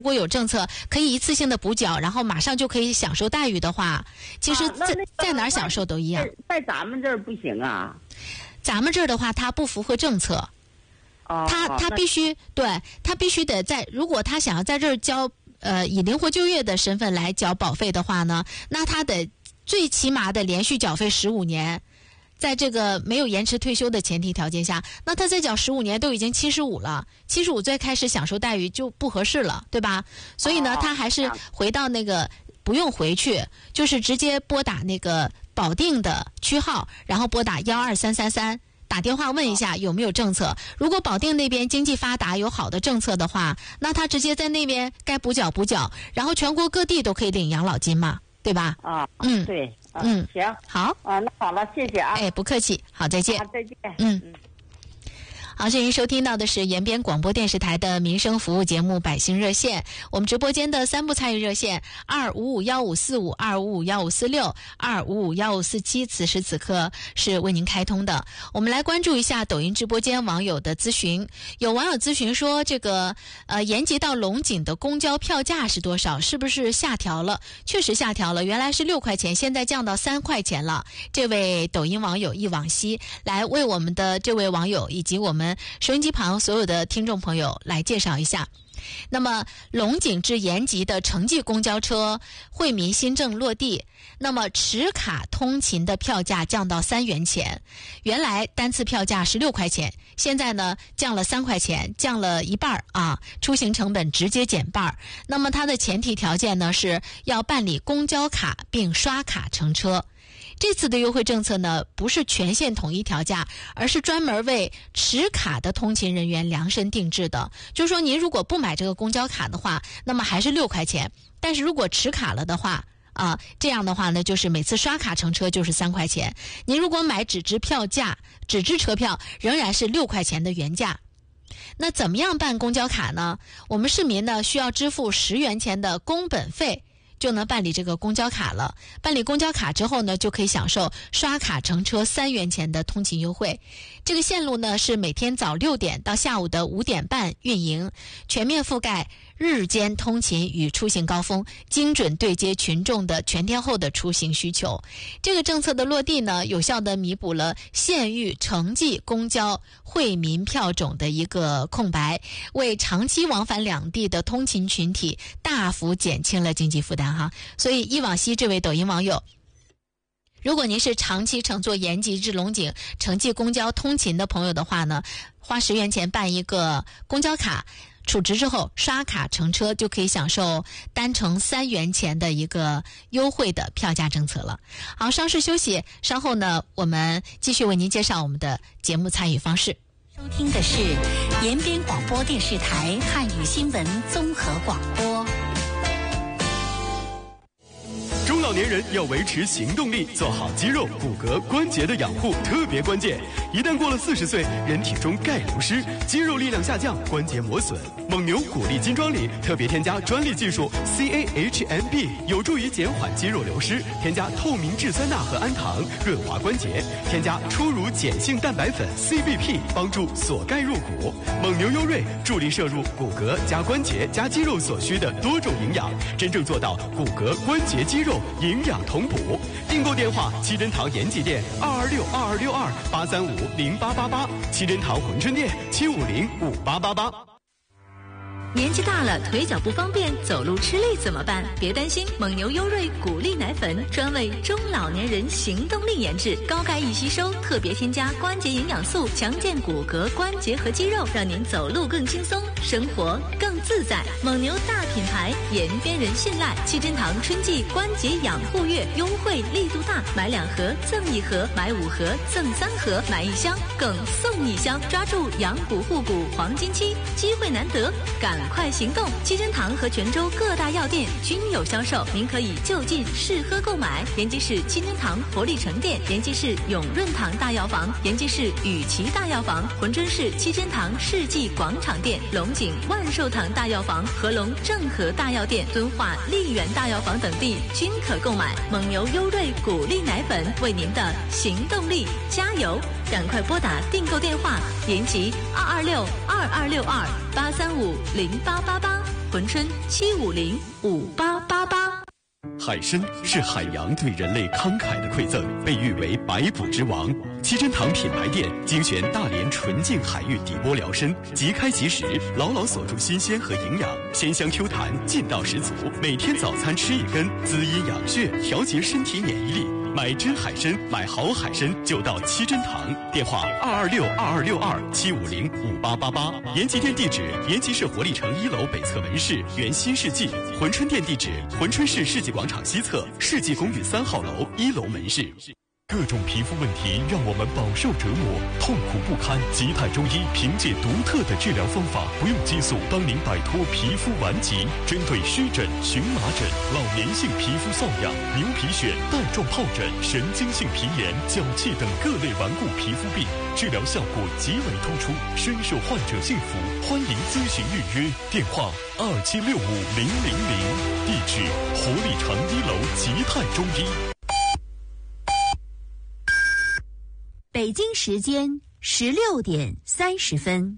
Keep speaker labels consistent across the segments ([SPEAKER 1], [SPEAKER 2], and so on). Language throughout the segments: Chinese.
[SPEAKER 1] 如果有政策可以一次性的补缴，然后马上就可以享受待遇的话，其实在哪儿享受都一样。
[SPEAKER 2] 在咱们这儿不行啊。
[SPEAKER 1] 咱们这儿的话，它不符合政策。他必须对，他必须得在，如果他想要在这儿交以灵活就业的身份来缴保费的话呢，那他得最起码的连续缴费15年。在这个没有延迟退休的前提条件下，那他再缴15年都已经75了，75岁开始享受待遇就不合适了，对吧？所以呢，他还是回到那个不用回去，就是直接拨打那个保定的区号，然后拨打12333，打电话问一下有没有政策。如果保定那边经济发达有好的政策的话，那他直接在那边该补缴补缴，然后全国各地都可以领养老金嘛，对吧？
[SPEAKER 2] 对。行，
[SPEAKER 1] 好
[SPEAKER 2] 那好了，谢谢啊。
[SPEAKER 1] 哎，不客气，好，再见。
[SPEAKER 2] 再见。
[SPEAKER 1] 好，这您收听到的是延边广播电视台的民生服务节目《百姓热线》，我们直播间的3部参与热线2551545、2551546、2551547，此时此刻是为您开通的。我们来关注一下抖音直播间网友的咨询。有网友咨询说，这个延吉到龙井的公交票价是多少？是不是下调了？确实下调了，原来是6块钱，现在降到3块钱了。这位抖音网友一往昔来为我们的这位网友以及我们收音机旁所有的听众朋友来介绍一下。那么龙井至延吉的城际公交车惠民新政落地，那么持卡通勤的票价降到3元钱，原来单次票价是6块钱，现在呢降了3块钱，降了一半啊，出行成本直接减半。那么它的前提条件呢是要办理公交卡并刷卡乘车。这次的优惠政策呢，不是全线统一调价，而是专门为持卡的通勤人员量身定制的。就是说，您如果不买这个公交卡的话，那么还是6块钱；但是如果持卡了的话，这样的话呢，就是每次刷卡乘车就是3块钱。您如果买纸质票价、纸质车票，仍然是6块钱的原价。那怎么样办公交卡呢？我们市民呢需要支付10元钱的工本费，就能办理这个公交卡了。办理公交卡之后呢，就可以享受刷卡乘车3元钱的通勤优惠。这个线路呢是每天早6点到下午的5点半运营，全面覆盖日间通勤与出行高峰，精准对接群众的全天候的出行需求。这个政策的落地呢，有效地弥补了县域城际公交惠民票种的一个空白，为长期往返两地的通勤群体大幅减轻了经济负担哈。所以一往昔这位抖音网友，如果您是长期乘坐延吉至龙井城际公交通勤的朋友的话呢，花10元钱办一个公交卡，储值之后刷卡乘车就可以享受单程3元钱的一个优惠的票价政策了。好，稍事休息，稍后呢我们继续为您介绍我们的节目参与方式。
[SPEAKER 3] 收听的是延边广播电视台汉语新闻综合广播。
[SPEAKER 4] 中老年人要维持行动力，做好肌肉、骨骼、关节的养护特别关键。一旦过了40岁，人体中钙流失，肌肉力量下降，关节磨损。蒙牛骨力金装里特别添加专利技术 CAHMB， 有助于减缓肌肉流失。添加透明质酸钠和氨糖，润滑关节。添加初乳碱性蛋白粉 CBP， 帮助锁钙入骨。蒙牛优瑞助力摄入骨骼加关节加肌肉所需的多种营养，真正做到骨骼、关节、肌肉营养同补。订购电话：七珍堂延吉店2262262835888，七珍堂珲春店7505888。
[SPEAKER 5] 年纪大了，腿脚不方便，走路吃力怎么办？别担心，蒙牛优瑞骨力奶粉专为中老年人行动力研制，高钙易吸收，特别添加关节营养素，强健骨骼、关节和肌肉，让您走路更轻松，生活更自在。蒙牛大品牌，延边人信赖。七珍堂春季关节养护月优惠力度大，买2盒赠1盒，买5盒赠3盒，买1箱更送1箱，抓住养骨护骨黄金期，机会难得，赶快行动！七珍堂和泉州各大药店均有销售，您可以就近试喝购买。延吉市七珍堂活力城店、延吉市永润堂大药房、延吉市雨琦大药房、珲春市七珍堂世纪广场店、龙井万寿堂大药房、合龙正和大药店、敦化丽园大药房等地均可购买。蒙牛优瑞骨力奶粉，为您的行动力加油！赶快拨打订购电话：延吉2262262835088。 珲春7505888。
[SPEAKER 4] 海参是海洋对人类慷慨的馈赠，被誉为百补之王。七珍堂品牌店精选大连纯净海域底波辽参，即开即食，牢牢锁住新鲜和营养，鲜香 Q 弹，劲道十足。每天早餐吃一根，滋阴养血，调节身体免疫力。买真海参，买好海参就到七珍堂，电话226-2262-750-5888。延吉店地址：延吉市活力城1楼北侧门市原新世纪。珲春店地址：珲春市世纪广场西侧世纪公寓3号楼1楼门市。各种皮肤问题让我们饱受折磨，痛苦不堪。吉泰中医凭借独特的治疗方法，不用激素，帮您摆脱皮肤顽疾。针对湿疹、荨麻疹、老年性皮肤瘙痒、牛皮癣、带状疱疹、神经性皮炎、脚气等各类顽固皮肤病，治疗效果极为突出，深受患者信服。欢迎咨询预约，电话2765-000，地址活力城1楼吉泰中医。
[SPEAKER 3] 北京时间16点30分。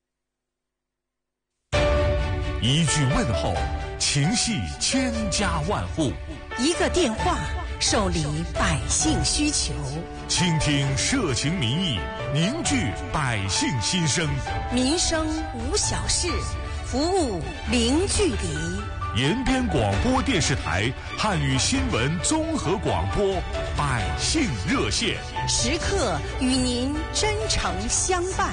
[SPEAKER 6] 一句问候，情系千家万户；
[SPEAKER 7] 一个电话，受理百姓需求。
[SPEAKER 6] 倾听社情民意，凝聚百姓心声。
[SPEAKER 7] 民生无小事，服务零距离。
[SPEAKER 6] 延边广播电视台汉语新闻综合广播百姓热线，
[SPEAKER 7] 时刻与您真诚相伴。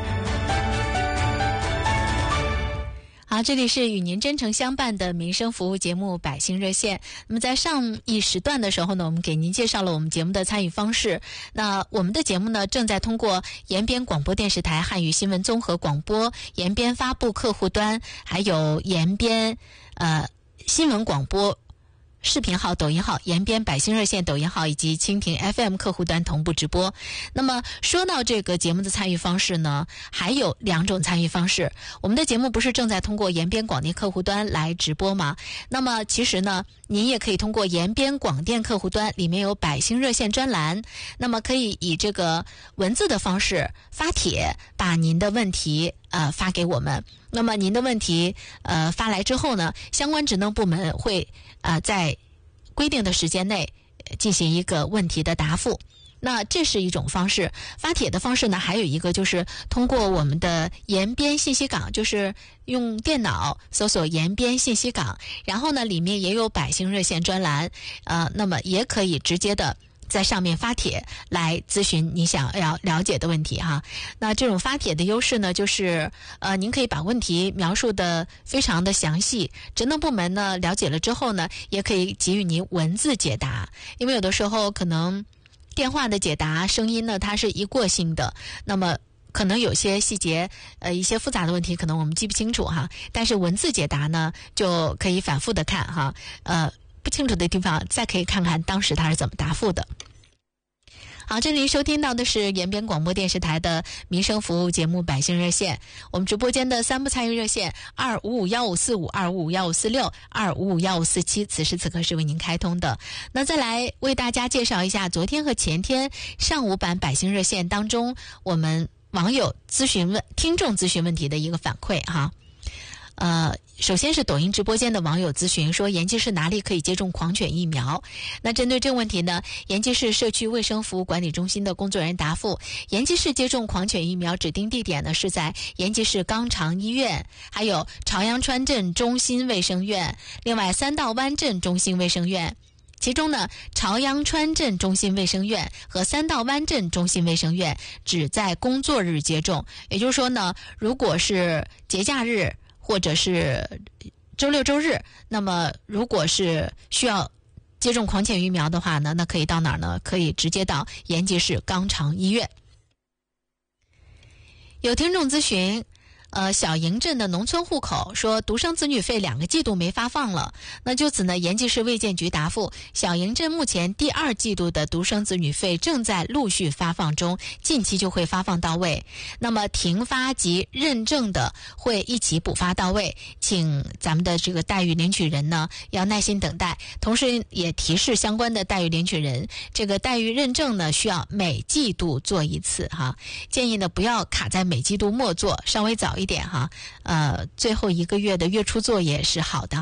[SPEAKER 1] 好，这里是与您真诚相伴的民生服务节目百姓热线。那么在上一时段的时候呢，我们给您介绍了我们节目的参与方式。那我们的节目呢，正在通过延边广播电视台汉语新闻综合广播、延边发布客户端，还有延边新闻广播视频号、抖音号、延边百姓热线抖音号以及蜻蜓 FM 客户端同步直播。那么说到这个节目的参与方式呢，还有2种参与方式。我们的节目不是正在通过延边广电客户端来直播吗？那么其实呢，您也可以通过延边广电客户端，里面有百姓热线专栏，那么可以以这个文字的方式发帖，把您的问题发给我们。那么您的问题发来之后呢，相关职能部门会在规定的时间内进行一个问题的答复。那这是一种方式。发帖的方式呢，还有一个就是通过我们的延边信息港，就是用电脑搜索延边信息港，然后呢里面也有百姓热线专栏，那么也可以直接的在上面发帖来咨询你想要了解的问题哈。那这种发帖的优势呢，就是您可以把问题描述的非常的详细，职能部门呢了解了之后呢，也可以给予您文字解答。因为有的时候可能电话的解答声音呢它是一过性的，那么可能有些细节一些复杂的问题可能我们记不清楚哈，但是文字解答呢就可以反复的看哈，不清楚的地方再可以看看当时他是怎么答复的。好，这里收听到的是延边广播电视台的民生服务节目百姓热线，我们直播间的3部参与热线2551545、2551546、2551547，此时此刻是为您开通的。那再来为大家介绍一下昨天和前天上午版百姓热线当中我们网友听众咨询问题的一个反馈哈。首先是抖音直播间的网友咨询说，延吉市哪里可以接种狂犬疫苗？那针对这个问题呢，延吉市社区卫生服务管理中心的工作人员答复，延吉市接种狂犬疫苗指定地点呢是在延吉市肛肠医院，还有朝阳川镇中心卫生院，另外三道湾镇中心卫生院。其中呢，朝阳川镇中心卫生院和三道湾镇中心卫生院只在工作日接种，也就是说呢，如果是节假日或者是周六周日，那么如果是需要接种狂犬疫苗的话呢，那可以到哪儿呢？可以直接到延吉市肛肠医院。有听众咨询小营镇的农村户口说，独生子女费2个季度没发放了。那就此呢，延吉市卫健局答复，小营镇目前第2季度的独生子女费正在陆续发放中，近期就会发放到位。那么停发及认证的会一起补发到位，请咱们的这个待遇领取人呢要耐心等待。同时也提示相关的待遇领取人，这个待遇认证呢需要每季度做一次哈，建议呢不要卡在每季度末做，稍微早一一点哈，最后1个月的月初作业是好的。